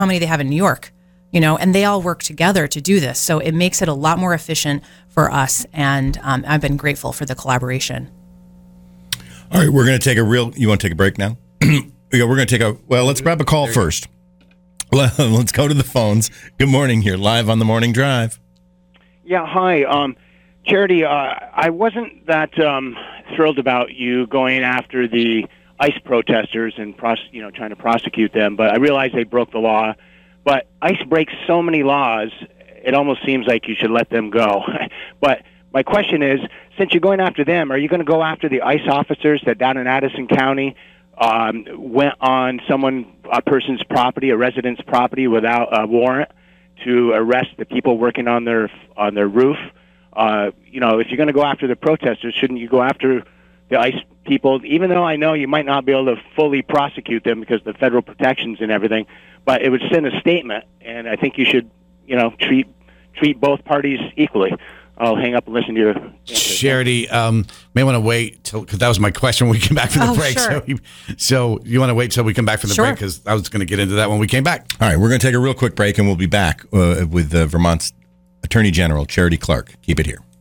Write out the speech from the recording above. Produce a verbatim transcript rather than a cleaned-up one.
how many they have in New York, you know, and they all work together to do this. So it makes it a lot more efficient for us. And um, I've been grateful for the collaboration. All right, we're going to take a real, you want to take a break now? Yeah, we're going to take a, well, let's grab a call first. Let's go to the phones. Good morning. You're live on the Morning Drive. Yeah, hi. Um, Charity, uh, I wasn't that um, thrilled about you going after the ICE protesters and pros- you know trying to prosecute them, but I realize they broke the law. But ICE breaks so many laws, it almost seems like you should let them go. But my question is, since you're going after them, are you going to go after the ICE officers that down in Addison County um, went on someone, a person's property, a resident's property without a warrant to arrest the people working on their on their roof? Uh, you know, if you're going to go after the protesters, shouldn't you go after the ICE people? Even though I know you might not be able to fully prosecute them because of the federal protections and everything, but it would send a statement, and I think you should, you know, treat treat both parties equally. I'll hang up and listen to your answer. Charity, um, may want to wait till, because that was my question when we came back from the Oh, break. sure. So, you, so you want to wait till we come back from the Sure. break, because I was going to get into that when we came back. All right, we're going to take a real quick break, and we'll be back uh, with uh, Vermont's Attorney General, Charity Clark. Keep it here.